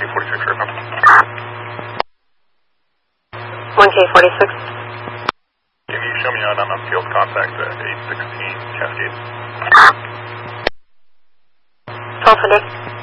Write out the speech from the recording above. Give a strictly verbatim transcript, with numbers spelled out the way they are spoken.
forty-six, Griffin. one K forty-six. Can you show me out on a field contact at eight sixteen Cascade? twelve hundred.